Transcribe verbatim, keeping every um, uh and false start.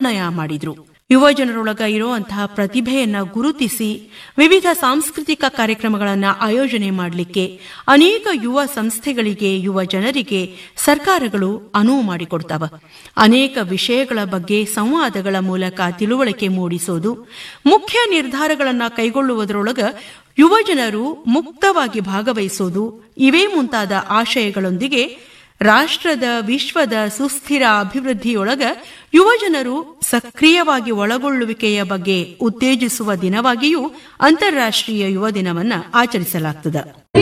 ನಿರ್ಣಯ ಮಾಡಿದ್ರು. ಯುವ ಜನರೊಳಗ ಇರುವಂತಹ ಪ್ರತಿಭೆಯನ್ನ ಗುರುತಿಸಿ ವಿವಿಧ ಸಾಂಸ್ಕೃತಿಕ ಕಾರ್ಯಕ್ರಮಗಳನ್ನ ಆಯೋಜನೆ ಮಾಡಲಿಕ್ಕೆ ಅನೇಕ ಯುವ ಸಂಸ್ಥೆಗಳಿಗೆ, ಯುವ ಜನರಿಗೆ ಸರ್ಕಾರಗಳು ಅನುವು ಮಾಡಿಕೊಡ್ತಾವ. ಅನೇಕ ವಿಷಯಗಳ ಬಗ್ಗೆ ಸಂವಾದಗಳ ಮೂಲಕ ತಿಳುವಳಿಕೆ ಮೂಡಿಸೋದು, ಮುಖ್ಯ ನಿರ್ಧಾರಗಳನ್ನ ಕೈಗೊಳ್ಳುವುದರೊಳಗ ಯುವ ಜನರು ಮುಕ್ತವಾಗಿ ಭಾಗವಹಿಸೋದು, ಇವೇ ಮುಂತಾದ ಆಶಯಗಳೊಂದಿಗೆ ರಾಷ್ಟ್ರದ, ವಿಶ್ವದ ಸುಸ್ಥಿರ ಅಭಿವೃದ್ಧಿಯೊಳಗ ಯುವಜನರು ಸಕ್ರಿಯವಾಗಿ ಒಳಗೊಳ್ಳುವಿಕೆಯ ಬಗ್ಗೆ ಉತ್ತೇಜಿಸುವ ದಿನವಾಗಿಯೂ ಅಂತಾರಾಷ್ಟ್ರೀಯ ಯುವ ದಿನವನ್ನು ಆಚರಿಸಲಾಗುತ್ತದೆ.